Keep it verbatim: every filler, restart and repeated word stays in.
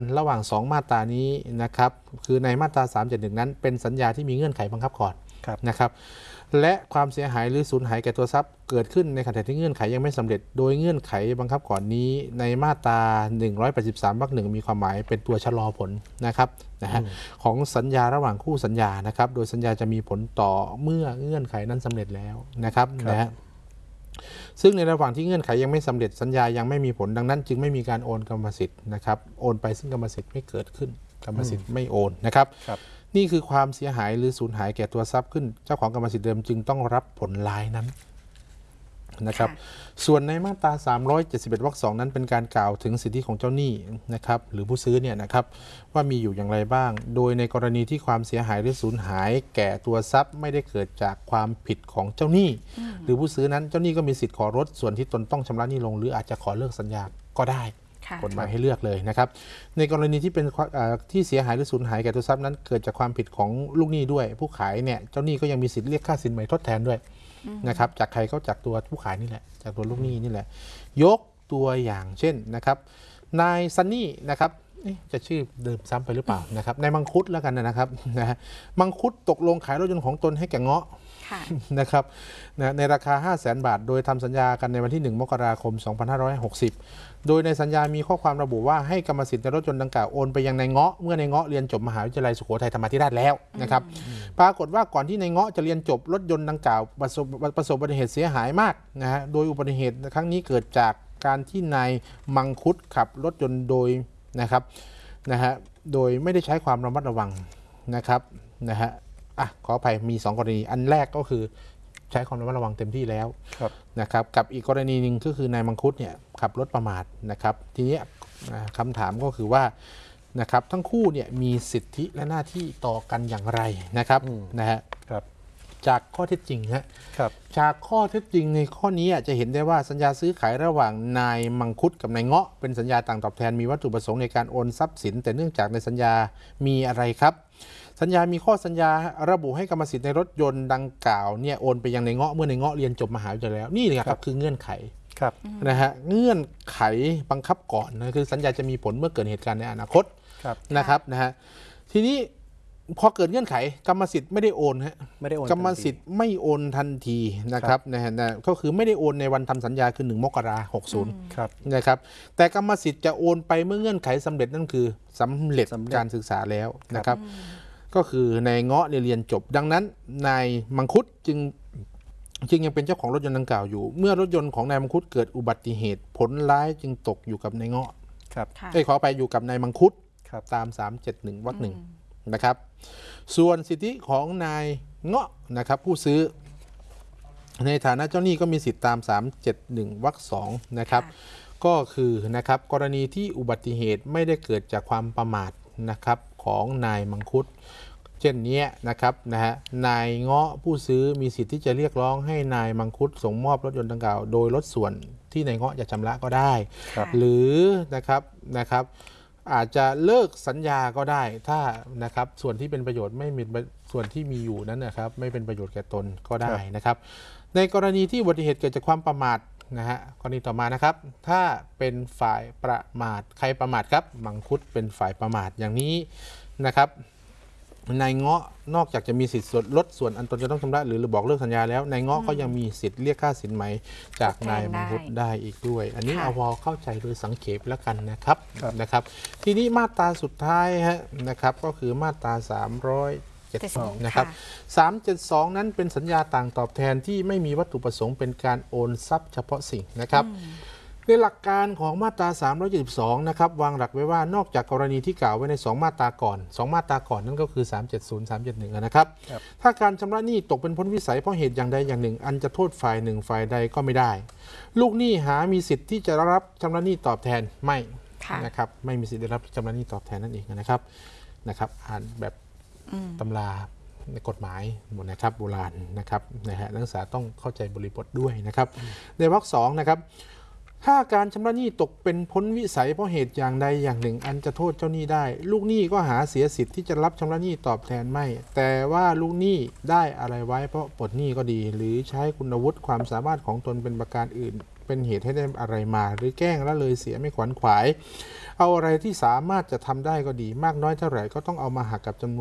ระหว่างสองมาตรานี้นะครับคือในมาตราสามเจ็ดหนึ่งนั้นเป็นสัญญาที่มีเงื่อนไขบังคับก่อนนะครับและความเสียหายหรือสูญหายแก่ตัวทรัพย์เกิดขึ้นในขณะที่เงื่อนไขยังไม่สำเร็จโดยเงื่อนไขบังคับก่อนนี้ในมาตราหนึ่งร้อยแปดสิบสามวรรคหนึ่งมีความหมายเป็นตัวชะลอผลนะครับนะฮะของสัญญาระหว่างคู่สัญญานะครับโดยสัญญาจะมีผลต่อเมื่อเงื่อนไขนั้นสำเร็จแล้วนะครับนะฮะซึ่งในระหว่างที่เงื่อนไขยังไม่สำเร็จสัญญายังไม่มีผลดังนั้นจึงไม่มีการโอนกรรมสิทธิ์นะครับโอนไปซึ่งกรรมสิทธิ์ไม่เกิดขึ้นกรรมสิทธิ์ไม่โอนนะครับนี่คือความเสียหายหรือสูญหายแก่ตัวทรัพย์ขึ้นเจ้าของกรรมสิทธิ์เดิมจึงต้องรับผลร้ายนั้นนะครับส่วนในมาตราสามร้อยเจ็ดสิบเอ็ดวรรคสองนั้นเป็นการกล่าวถึงสิทธิของเจ้าหนี้นะครับหรือผู้ซื้อเนี่ยนะครับว่ามีอยู่อย่างไรบ้างโดยในกรณีที่ความเสียหายหรือสูญหายแก่ตัวทรัพย์ไม่ได้เกิดจากความผิดของเจ้าหนี้หรือผู้ซื้อนั้นเจ้าหนี้ก็มีสิทธิ์ขอลดส่วนที่ตนต้องชำระหนี้ลงหรืออาจจะขอเลิกสัญญาก็ได้กฎหมายให้เลือกเลยนะครับในกรณีที่เป็นที่เสียหายหรือสูญหายแก่ตัวทรัพย์นั้นเกิดจากความผิดของลูกหนี้ด้วยผู้ขายเนี่ยเจ้าหนี้ก็ยังมีสิทธิ์เรียกค่าสินไหมทดแทนด้วยนะครับจากใครก็จากตัวผู้ขายนี่แหละจากตัวลูกหนี้นี่แหละยกตัวอย่างเช่นนะครับนายซันนี่นะครับจะชื่อเดิมซ้ำไปหรือเปล่านะครับนายมังคุดแล้วกันนะครับนะฮะมังคุดตกลงขายรถยนต์ของตนให้แก่เงาะนะครับในราคา ห้าแสน บาทโดยทำสัญญากันในวันที่หนึ่งมกราคมสองพันห้าร้อยหกสิบโดยในสัญญามีข้อความระบุว่าให้กรรมสิทธิ์ในรถยนต์ดังกล่าวโอนไปยังนายเงาะเมื่อนายเงาะเรียนจบมหาวิทยาลัยสุโขทัยธรรมาธิราชแล้วนะครับปรากฏว่าก่อนที่นายเงาะจะเรียนจบรถยนต์ดังกล่าวประสบประสบอุบัติเหตุเสียหายมากนะฮะโดยอุบัติเหตุครั้งนี้เกิดจากการที่นายมังคุดขับรถยนต์โดยนะครับนะฮะโดยไม่ได้ใช้ความระมัดระวังนะครับนะฮะอ่ะขออภัยมีสองกรณีอันแรกก็คือใช้ความระมัดระวังเต็มที่แล้วนะครับกับอีกกรณีหนึ่งก็คือนายมังคุดเนี่ยขับรถประมาทนะครับทีนี้คำถามก็คือว่านะครับทั้งคู่เนี่ยมีสิทธิและหน้าที่ต่อกันอย่างไรนะครับนะฮะจากข้อเท็จจริงฮะจากข้อเท็จจริงในข้อนี้จะเห็นได้ว่าสัญญาซื้อขายระหว่างนายมังคุดกับนายเงาะเป็นสัญญาต่างตอบแทนมีวัตถุประสงค์ในการโอนทรัพย์สินแต่เนื่องจากในสัญญามีอะไรครับสัญญามีข้อสัญญาระบุให้กรรมสิทธิ์ในรถยนต์ดังกล่าวเนี่ยโอนไปยังนายเงาะเมื่อนายเงาะเรียนจบมหาวิทยาลัยแล้วนี่เลยครับคือเงื่อนไขนะฮะเงื่อนไขบังคับก่อนนะคือสัญญาจะมีผลเมื่อเกิดเหตุการณ์ในอนาคตนะครับนะฮะทีนี้พอเกิดเงื่อนไขกรรมสิทธิ์ไม่ได้โอนฮะไม่ได้โอนกรรมสิทธิ์ไม่โอนทันทีนะครับนะฮะก็คือไม่ได้โอนในวันทำสัญญาคือหนึ่งมกราคมหกสิบนะครับแต่กรรมสิทธิ์จะโอนไปเมื่อเงื่อนไขสำเร็จนั่นคือสำเร็จการศึกษาแล้วนะครับก็คือในเงาะเรียนจบดังนั้นนายมังคุดจึงจึงยังเป็นเจ้าของรถยนต์ดังกล่าวอยู่เมื่อรถยนต์ของนายมังคุดเกิดอุบัติเหตุผลร้ายจึงตกอยู่กับนายเงาะครับขอไปอยู่กับนายมังคุดตามสามเจ็ดหนึ่งวรรคหนึ่งนะครับส่วนสิทธิของนายเงาะนะครับผู้ซื้อในฐานะเจ้าหนี้ก็มีสิทธิตามสามเจ็ดหนึ่งวรรคสองนะครับก็คือนะครับกรณีที่อุบัติเหตุไม่ได้เกิดจากความประมาทนะครับของนายมังคุดเช่นนี้นะครับนะฮะนายเงาะผู้ซื้อมีสิทธิ์ที่จะเรียกร้องให้นายมังคุดส่งมอบรถยนต์ดังกล่าวโดยลดส่วนที่นายเงาะจะชำระก็ได้หรือนะครับนะครับอาจจะเลิกสัญญาก็ได้ถ้านะครับส่วนที่เป็นประโยชน์ไม่มีส่วนที่มีอยู่นั้นนะครับไม่เป็นประโยชน์แก่ตนก็ได้นะครับในกรณีที่อุบัติเหตุเกิดจากความประมาทนะฮะกรณีต่อมานะครับถ้าเป็นฝ่ายประมาทใครประมาทครับมังคุดเป็นฝ่ายประมาทอย่างนี้นะครับนายเงาะนอกจากจะมีสิทธิ์ลดส่วนอันตนจะต้องชำระหรือบอกเลิกสัญญาแล้วนายเงาะก็ยังมีสิทธิ์เรียกค่าสินไหมจากนายมังคุดได้อีกด้วยอันนี้เอาพอเข้าใจโดยสังเขปแล้วกันนะครับนะครับทีนี้มาตราสุดท้ายฮะนะครับก็คือมาตราสามร้อยเจ็ดสิบสองนะครับสามเจ็ดสองนั้นเป็นสัญญาต่างตอบแทนที่ไม่มีวัตถุประสงค์เป็นการโอนทรัพย์เฉพาะสิ่งนะครับในหลักการของมาตราสามร้อยเจ็ดสิบสองนะครับวางหลักไว้ว่านอกจากกรณีที่กล่าวไว้ในสองมาตราก่อนสองมาตราก่อนนั่นก็คือสามเจ็ดศูนย์ สามเจ็ดหนึ่งนะครับถ้าการชำระหนี้ตกเป็นพ้นวิสัยเพราะเหตุอย่างใดอย่างหนึ่งอันจะโทษฝ่ายหนึ่งฝ่ายใดก็ไม่ได้ลูกหนี้หามีสิทธิ์ที่จะรับชำระหนี้ตอบแทนไม่นะครับไม่มีสิทธิ์ได้รับชำระหนี้ตอบแทนนั่นเองนะครับนะครับอ่านแบบตำราในกฎหมายหมดนะครับโบราณนะครับนะฮะนักศึกษาต้องเข้าใจบริบทด้วยนะครับในวรรคสองนะครับถ้าการชำระหนี้ตกเป็นพ้นวิสัยเพราะเหตุอย่างใดอย่างหนึ่งอันจะโทษเจ้าหนี้ได้ลูกหนี้ก็หาเสียสิทธิ์ที่จะรับชำระหนี้ตอบแทนไม่แต่ว่าลูกหนี้ได้อะไรไว้เพราะปลดหนี้ก็ดีหรือใช้คุณวุฒิความสามารถของตนเป็นประการอื่นเเป็นเหตุให้ได้อะไรมาหรือแกล้งละเลยเสียไม่ขวัญขวายเอาอะไรที่สามารถจะทำได้ก็ดีมากน้อยเท่าไหร่ก็ต้องเอามาหักกับจำนวน